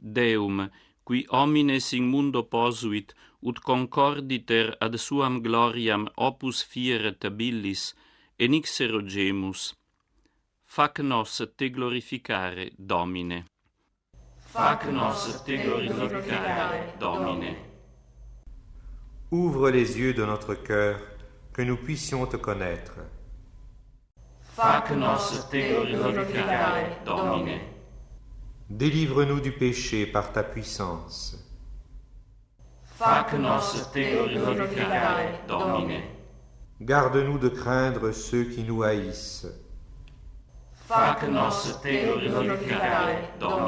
Deum, qui homines in mundo posuit, ut concorditer ad suam gloriam opus fieret abilis, enixero gemus. Fac nos te glorificare, Domine. Fac nos te glorificare, Domine. Ouvre les yeux de notre cœur, que nous puissions te connaître. Fac nos te glorificare, Domine. Délivre-nous du péché par ta puissance. Fac nos te glorificare, Domine. Garde-nous de craindre ceux qui nous haïssent. Fac nos te glorificare, Domine.